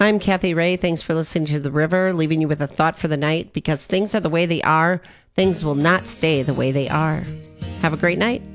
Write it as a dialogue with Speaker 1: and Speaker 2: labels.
Speaker 1: I'm Kathy Ray. Thanks for listening to The River, leaving you with a thought for the night. Because things are the way they are, things will not stay the way they are. Have a great night.